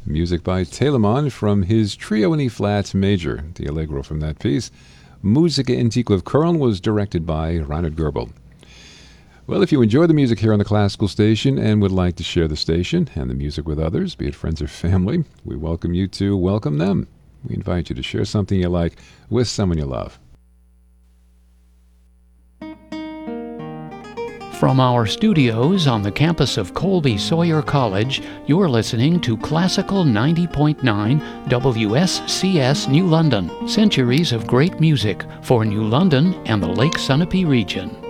Music by Telemann from his Trio in E-flat Major, the Allegro from that piece. Musica Antiqua of Köln was directed by Reinhard Goebel. Well, if you enjoy the music here on the Classical Station and would like to share the station and the music with others, be it friends or family, we welcome you to welcome them. We invite you to share something you like with someone you love. From our studios on the campus of Colby Sawyer College, you're listening to Classical 90.9 WSCS New London. Centuries of great music for New London and the Lake Sunapee region.